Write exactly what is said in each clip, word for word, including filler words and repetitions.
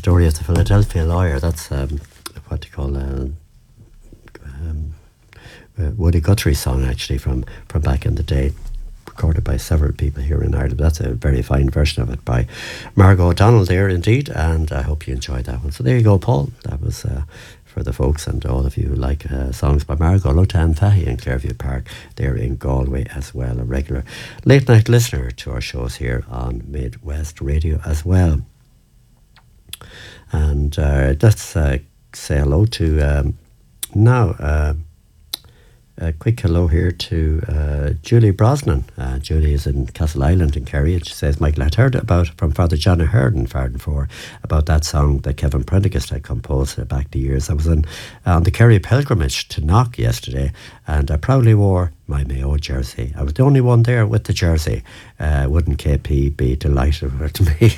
story of the Philadelphia lawyer. That's um, what they call a um, uh, Woody Guthrie song, actually, from, from back in the day, recorded by several people here in Ireland. That's a very fine version of it by Margot O'Donnell there, indeed, and I hope you enjoyed that one. So there you go, Paul. That was uh, for the folks and all of you who like uh, songs by Margot. Hello to Anne Fahey in Clairview Park there in Galway as well, a regular late night listener to our shows here on Midwest Radio as well. And uh, let's uh, say hello to um, now uh, a quick hello here to uh, Julie Brosnan. Uh, Julie is in Castle Island in Kerry, and she says, Michael, I'd heard about from Father John Ahern in Fardenfore about that song that Kevin Prendergast had composed uh, back the years. I was in, uh, on the Kerry pilgrimage to Knock yesterday, and I proudly wore my Mayo jersey. I was the only one there with the jersey. Uh, wouldn't K P be delighted with me?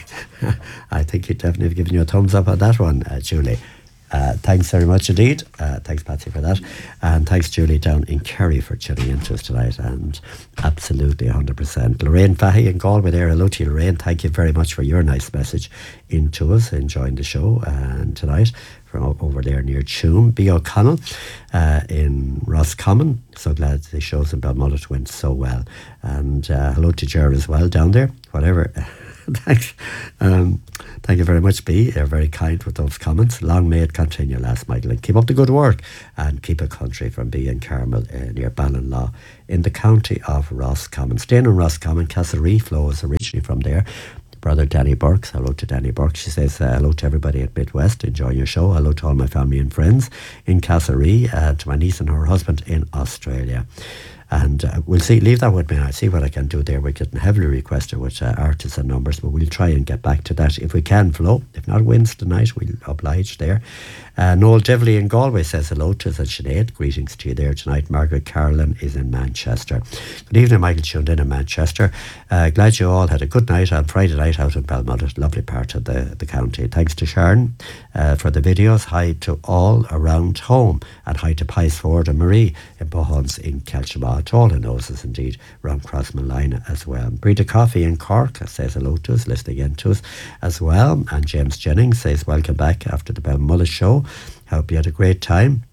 I think he'd definitely have given you a thumbs up on that one, uh, Julie. Uh, thanks very much indeed. Uh, thanks, Patsy, for that. And thanks, Julie, down in Kerry for tuning into us tonight. And absolutely one hundred percent. Lorraine Fahey in Galway there. Hello to you, Lorraine. Thank you very much for your nice message into us, enjoying the show and tonight from over there near Tuam. B. O'Connell uh, in Roscommon. So glad the shows in Belmullet went so well. And uh, hello to Ger as well down there. Whatever. Thanks. Um, thank you very much, B. You're very kind with those comments. Long may it continue, last Michael. And keep up the good work and keep a country from B and Carmel uh, near Ballinlaw in the county of Roscommon. Staying in Roscommon, Castlereagh flows originally from there. Brother Danny Burks. Hello to Danny Burks. She says, uh, hello to everybody at Midwest. Enjoy your show. Hello to all my family and friends in Castlereagh, uh, to my niece and her husband in Australia. And uh, we'll see, leave that with me. I'll see what I can do there. We're getting heavily requested with uh, artists and numbers, but we'll try and get back to that if we can, Flo. If not Wednesday night, we'll oblige there. Uh, Noel Devley in Galway says hello to us, and Sinead. Greetings to you there tonight. Margaret Carlin is in Manchester. Good evening, Michael, tuned in in Manchester. Uh, glad you all had a good night on Friday night out in Belmullet, lovely part of the, the county. Thanks to Sharon uh, for the videos. Hi to all around home, and hi to Pies Ford and Marie in Bohons in Kelchamaw. To all who knows us, indeed, around Crossmanline as well. Breda Coffee in Cork says hello to us, listening in to us as well. And James Jennings says welcome back after the Belmullet show. Hope you had a great time.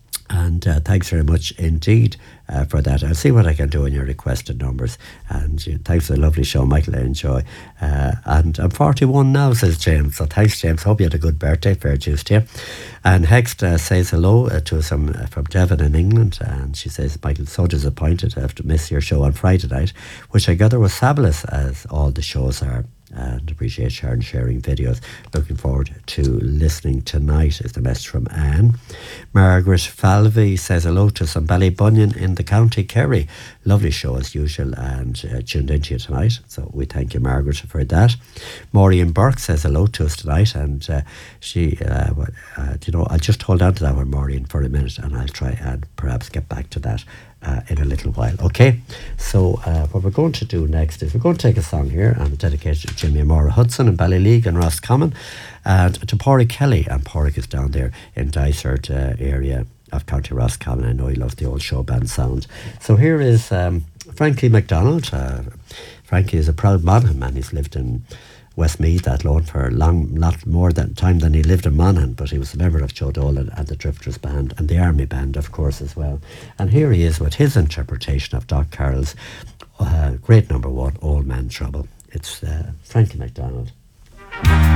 And uh, thanks very much indeed uh, for that. I'll see what I can do in your requested numbers. And uh, thanks for the lovely show, Michael. I enjoy. Uh, and I'm forty-one now, says James. So thanks, James. Hope you had a good birthday. Fair juice to you. And Hext uh, says hello uh, to some uh, from Devon in England. And she says, Michael, so disappointed to have to miss your show on Friday night, which I gather was fabulous, as all the shows are. And appreciate Sharon sharing videos. Looking forward to listening tonight, is the message from Anne. Margaret Falvey says hello to some Ballybunion in the County Kerry. Lovely show as usual, and uh, tuned into you tonight. So we thank you, Margaret, for that. Maureen Burke says hello to us tonight, and uh, she, uh, uh, you know, I'll just hold on to that one, Maureen, for a minute, and I'll try and perhaps get back to that Uh, in a little while. Okay, so uh, what we're going to do next is we're going to take a song here and dedicate it to Jimmy Mora Hudson in Ballyleague and Roscommon, and to Pádraig Kelly. And Pádraig is down there in Dysart uh, area of County Roscommon. I know he loves the old show band sound. So here is um, Frankie MacDonald. Uh, Frankie is a proud Monaghan man. He's lived in Westmeath, that loan, for a long, lot more than time than he lived in Monaghan, but he was a member of Joe Dolan and the Drifters Band and the Army Band, of course, as well. And here he is with his interpretation of Doc Carroll's uh, great number one, Old Man Trouble. It's uh, Frankie MacDonald.